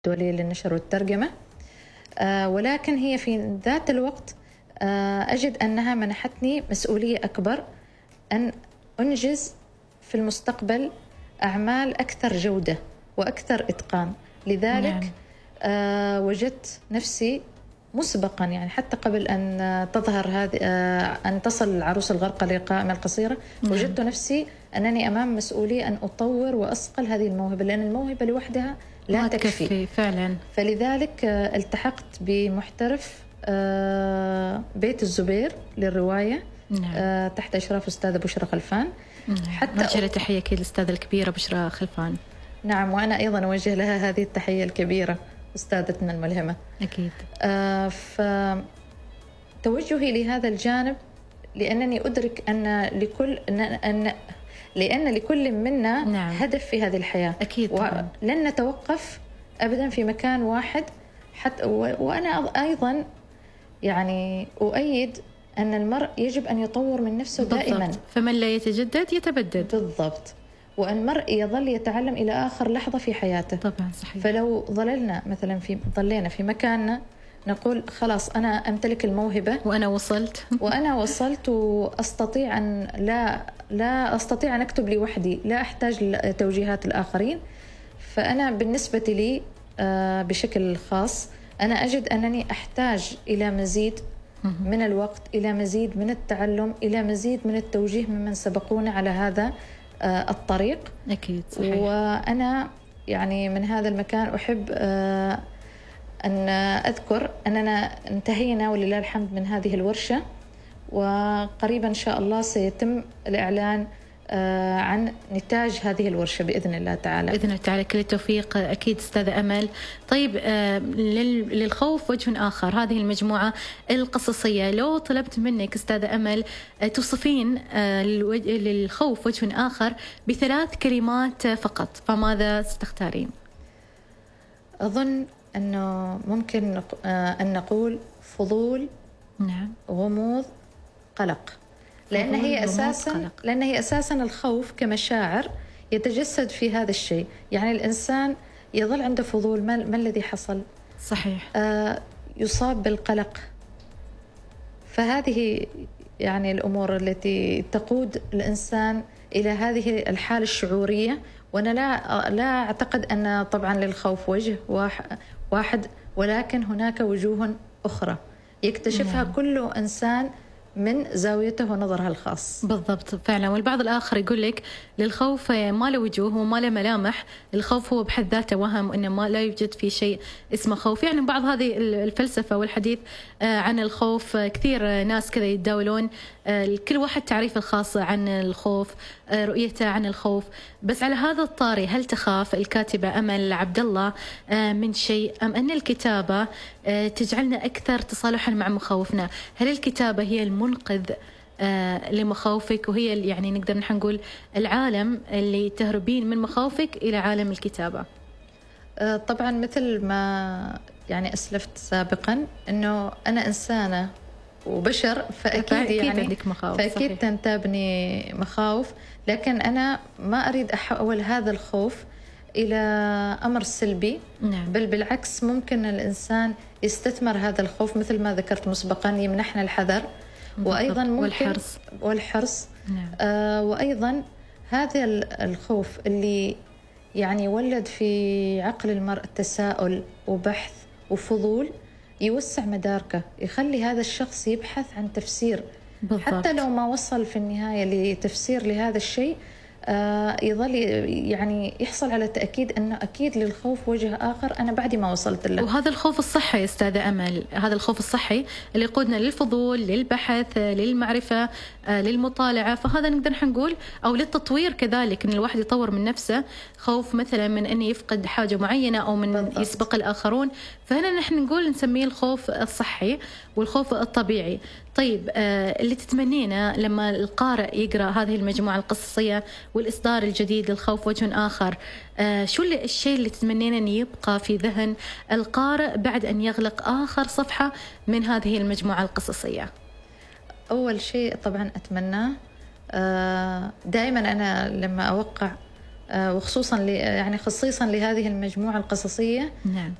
الدولية للنشر والترجمة. ولكن هي في ذات الوقت أجد أنها منحتني مسؤولية أكبر أن أنجز في المستقبل أعمال أكثر جودة وأكثر إتقان. لذلك وجدت نفسي مسبقا، يعني حتى قبل أن تظهر هذه أن تصل العروس الغرقى لقائمة القصيرة، وجدت نفسي أنني أمام مسؤولية أن أطور وأصقل هذه الموهبة، لأن الموهبة لوحدها لا تكفي فعلا. فلذلك التحقت بمحترف بيت الزبير للرواية تحت إشراف أستاذة بشرى خلفان. حتى أوجه تحية أكيد الأستاذة الكبيرة بشرى خلفان. نعم، وأنا أيضا أوجه لها هذه التحية الكبيرة، أستاذتنا الملهمة. أكيد. فتوجهي لهذا الجانب لأنني أدرك أن لأن لكل منا هدف في هذه الحياة. أكيد. ولن نتوقف أبدا في مكان واحد. حتى وأنا أيضا يعني أؤيد أن المرء يجب أن يطور من نفسه دائما. فمن لا يتجدد يتبدد. بالضبط. وأن المرء يظل يتعلم إلى آخر لحظة في حياته. طبعا صحيح. فلو ظللنا مثلا ظلينا في مكاننا نقول خلاص أنا أمتلك الموهبة وأنا وصلت وأستطيع أن لا أستطيع أن أكتب لوحدي، لا أحتاج لتوجيهات الآخرين. فأنا بالنسبة لي بشكل خاص أنا أجد أنني أحتاج إلى مزيد من الوقت، إلى مزيد من التعلم، إلى مزيد من التوجيه ممن سبقونا على هذا الطريق. أكيد صحيح. وأنا يعني من هذا المكان أحب أن أذكر أننا انتهينا ولله الحمد من هذه الورشة، وقريبا إن شاء الله سيتم الإعلان عن نتاج هذه الورشة بإذن الله تعالى. بإذن الله تعالى، كل التوفيق أكيد أستاذة أمل. طيب للخوف وجه آخر، هذه المجموعة القصصية لو طلبت منك أستاذة أمل توصفين للخوف وجه آخر ب3 كلمات فقط، فماذا ستختارين؟ أظن أنه ممكن أن نقول فضول، غموض، قلق. لأن هي أساساً الخوف كمشاعر يتجسد في هذا الشيء. يعني الإنسان يظل عنده فضول، ما الذي حصل؟ صحيح. يصاب بالقلق. فهذه يعني الأمور التي تقود الإنسان إلى هذه الحالة الشعورية. وأنا لا أعتقد أن طبعاً للخوف وجه واحد، ولكن هناك وجوه أخرى يكتشفها كل إنسان من زاويته ونظرها الخاص. بالضبط فعلا. والبعض الآخر يقول لك للخوف ما له وجوه وما له ملامح، الخوف هو بحد ذاته وهم، إنه ما لا يوجد في شيء اسمه خوف. يعني بعض هذه الفلسفة والحديث عن الخوف كثير ناس كذا يتداولون، كل واحد تعريف الخاص عن الخوف، رؤيته عن الخوف. بس على هذا الطاري، هل تخاف الكاتبة أمل عبد الله من شيء، أم أن الكتابة تجعلنا أكثر تصالحا مع مخاوفنا؟ هل الكتابة هي المنقذ لمخاوفك، وهي يعني نقدر نحن نقول العالم اللي تهربين من مخاوفك إلى عالم الكتابة؟ طبعا مثل ما يعني أسلفت سابقا أنه أنا إنسانة وبشر، فأكيد يعني عندك مخاوف. فأكيد صحيح. تنتابني مخاوف، لكن أنا ما أريد أحول هذا الخوف إلى أمر سلبي. بل بالعكس، ممكن الإنسان يستثمر هذا الخوف مثل ما ذكرت مسبقا، يمنحنا الحذر وأيضا ممكن والحرص. وأيضا هذا الخوف اللي يعني يولد في عقل المرء تساؤل وبحث وفضول، يوسع مداركه، يخلي هذا الشخص يبحث عن تفسير. بالضبط. حتى لو ما وصل في النهاية لتفسير لهذا الشيء، يظل يعني يحصل على تأكيد أنه أكيد للخوف وجه آخر أنا بعد ما وصلت له. وهذا الخوف الصحي يا أستاذة أمل، هذا الخوف الصحي اللي يقودنا للفضول، للبحث، للمعرفة، للمطالعة. فهذا نقدر نقول أو للتطوير كذلك، أن الواحد يطور من نفسه. خوف مثلا من أن يفقد حاجة معينة أو من بالضبط. يسبق الآخرون. فهنا نحن نقول نسميه الخوف الصحي والخوف الطبيعي. طيب اللي تتمنينا لما القارئ يقرأ هذه المجموعة القصصية والإصدار الجديد للخوف وجه آخر، شو الشيء اللي تتمنينا أن يبقى في ذهن القارئ بعد أن يغلق آخر صفحة من هذه المجموعة القصصية؟ أول شيء طبعا أتمنى دائما أنا لما أوقع وخصوصا يعني خصيصا لهذه المجموعة القصصية. نعم.